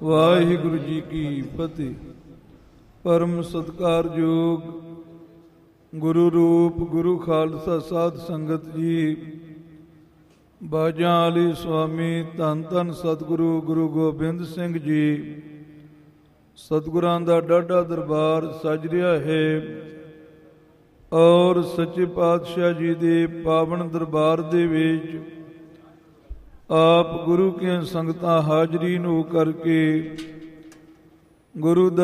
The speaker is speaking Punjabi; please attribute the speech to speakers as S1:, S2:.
S1: ਵਾਹਿਗੁਰੂ ਜੀ ਕੀ ਫਤਿਹ। ਪਰਮ ਸਤਿਕਾਰਯੋਗ ਗੁਰੂ ਰੂਪ ਗੁਰੂ ਖਾਲਸਾ ਸਾਧ ਸੰਗਤ ਜੀ, ਬਾਜਾਂ ਵਾਲੀ ਸੁਆਮੀ ਧੰਨ ਧੰਨ ਸਤਿਗੁਰੂ ਗੁਰੂ ਗੋਬਿੰਦ ਸਿੰਘ ਜੀ, ਸਤਿਗੁਰਾਂ ਦਾ ਡਾਢਾ ਦਰਬਾਰ ਸਜ ਰਿਹਾ ਹੈ ਔਰ ਸੱਚੇ ਪਾਤਸ਼ਾਹ ਜੀ ਦੇ ਪਾਵਨ ਦਰਬਾਰ ਦੇ ਵਿੱਚ ਆਪ ਗੁਰੂ ਕੇ ਸੰਗਤਾਂ ਹਾਜ਼ਰੀ ਨੂੰ ਕਰਕੇ ਗੁਰੂ